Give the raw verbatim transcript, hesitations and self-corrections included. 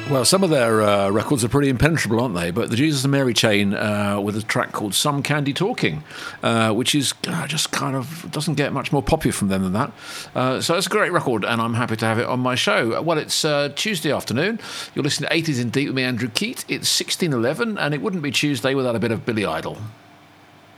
Well, some of their uh, records are pretty impenetrable, aren't they? But the Jesus and Mary Chain uh, with a track called Some Candy Talking, uh, which is uh, just kind of doesn't get much more popular from them than that. Uh, so it's a great record, and I'm happy to have it on my show. Well, it's uh, Tuesday afternoon. You're listening to eighties in Deep with me, Andrew Keat. It's sixteen eleven, and it wouldn't be Tuesday without a bit of Billy Idol.